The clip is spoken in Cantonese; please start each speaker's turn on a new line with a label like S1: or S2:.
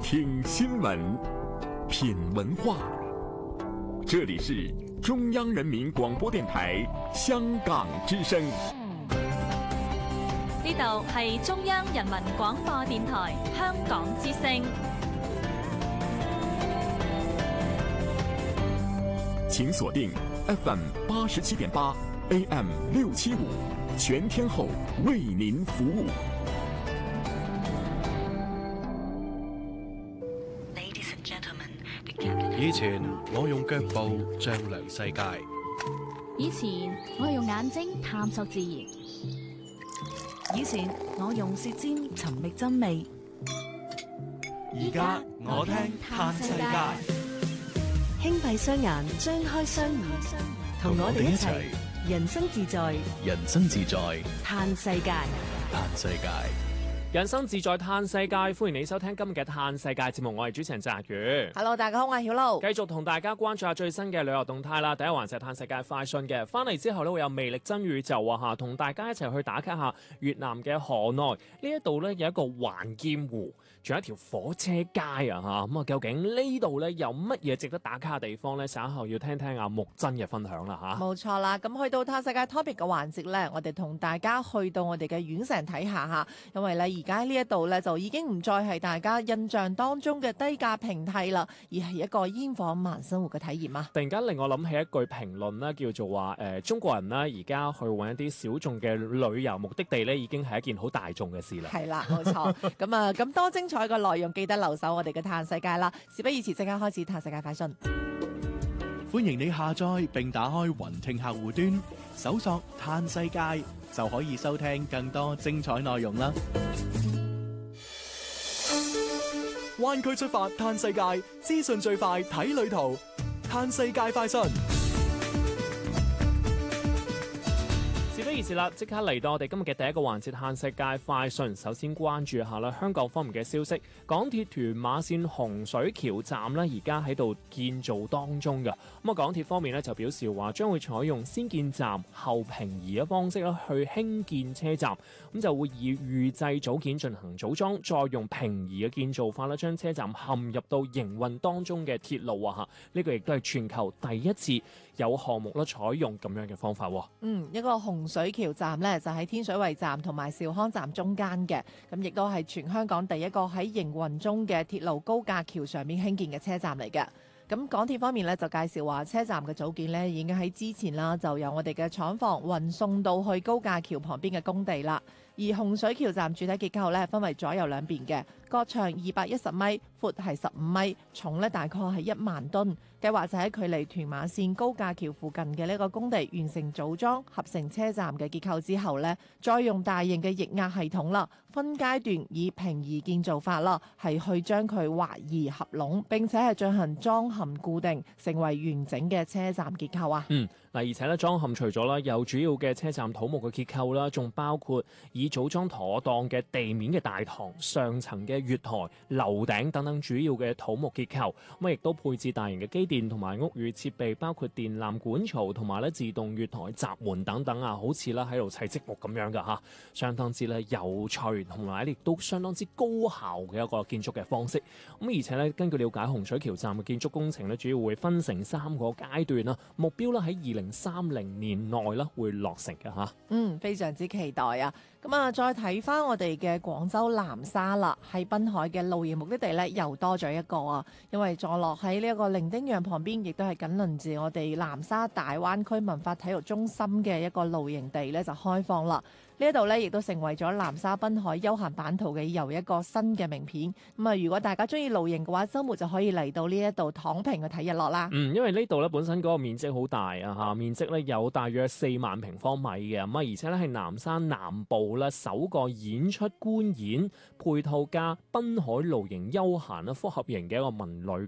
S1: 听新闻，品文化。这里是中央人民广播電台香港之聲。
S2: 呢度係中央人民廣播電台香港之聲。
S1: 請鎖定 FM 87.8 AM 675，全天候為您服務。
S3: 以前我用腳步丈量世界，
S4: 以前我係用眼睛探索自然，
S5: 以前我用舌尖尋覓真味，
S3: 而家我聽嘆世界。
S5: 輕閉雙眼，張開雙耳，同我哋一齊人生自在，
S3: 人生自在
S5: 嘆世界，
S3: 嘆世界。
S6: 人生自在嘆世界，歡迎你收聽今日嘅嘆世界節目，我係主持人澤宇。
S7: Hello， 大家好，我係曉露。
S6: 繼續同大家關注下最新嘅旅遊動態啦。第一環節嘆世界快訊嘅，翻嚟之後咧會有魅力真宇宙啊，同大家一齊去打卡下越南嘅河內呢一度咧有一個還劍湖，仲有一條火車街啊嚇。咁啊，究竟呢度咧有乜嘢值得打卡嘅地方咧？稍後要聽聽阿木真嘅分享啦嚇。
S7: 冇錯啦，咁去到嘆世界 topic 嘅環節咧，我哋同大家去到我哋嘅縣城睇下嚇，因為咧而家呢一度咧就已經唔再係大家印象當中嘅低價平替啦，而係一個煙火慢生活嘅體驗啊！
S6: 突然間令我諗起一句評論啦，叫做話中國人啦而家去揾一啲小眾嘅旅遊目的地咧，已經係一件好大眾嘅事啦。
S7: 係啦，冇錯。咁多精彩嘅內容，記得留守我哋嘅嘆世界啦！事不宜遲，即刻開始嘆世界快訊。
S3: 歡迎你下載並打開雲聽客戶端，搜索嘆世界就可以收聽更多精彩內容啦。灣區出發嘆世界，資訊最快睇旅途，嘆世界快訊。
S6: 事不宜遲啦，即刻嚟到我哋今日嘅第一個環節嘆世界快訊。首先關注下啦，香港方面嘅消息，港鐵屯馬線洪水橋站呢，而家喺度建造當中嘅。咁啊，港鐵方面呢，就表示話將會採用先建站後平移嘅方式啦，去興建車站。咁就會以預製組件進行組裝，再用平移嘅建造法啦，將車站嵌入到營運當中嘅鐵路啊！呢個亦都係全球第一次有項目啦採用咁樣嘅方法。
S7: 一個洪水橋站呢，就喺天水圍站同埋兆康站中間嘅，咁亦都係全香港第一個喺營運中嘅鐵路高架橋上面興建嘅車站嚟嘅。咁港鐵方面咧就介紹話，車站嘅組件咧已經喺之前啦，就由我哋嘅廠房運送到去高架橋旁邊嘅工地啦。而洪水橋站主體結構咧分為左右兩邊嘅，各長210米，闊係15米，重咧大概係1萬噸。計劃就喺距離屯馬線高架橋附近嘅呢個工地完成組裝合成車站嘅結構之後咧，再用大型嘅液壓系統啦，分階段以平移建造法啦，係去將佢劃移合攏，並且係進行裝嵌固定，成為完整嘅車站結構啊。
S6: 而且咧裝嵌除咗啦有主要嘅車站土木嘅結構啦，仲包括以組裝妥當嘅地面嘅大堂、上層嘅月台、樓頂等等主要嘅土木結構。咁亦都配置大型嘅機電同埋屋宇設備，包括電纜管槽同埋咧自動月台閘門等等啊，好似啦喺度砌積木咁樣噶嚇，相當之咧有趣，同埋亦都相當之高效嘅一個建築嘅方式。咁而且咧根據了解，洪水橋站嘅建築工程咧主要會分成3個階段啦，目標咧喺2030年內啦會落成嘅嚇。
S7: 非常之期待啊！咁啊，再睇翻我哋嘅廣州南沙啦，喺濱海嘅露營目的地咧又多咗一個啊！因為坐落喺呢一個伶仃洋旁邊，亦都係緊鄰住我哋南沙大灣區文化體育中心嘅一個露營地咧就開放啦。呢一度咧亦都成為咗南沙濱海休閒版圖嘅又一個新嘅名片。咁啊，如果大家中意露營嘅話，週末就可以嚟到呢一度躺平去睇日落啦。
S6: 因為呢度咧本身嗰個面積好大啊嚇，面積咧有大約4萬平方米嘅，咁而且咧係南沙南部咧首個演出觀演配套加濱海露營休閒啦複合型嘅一個文旅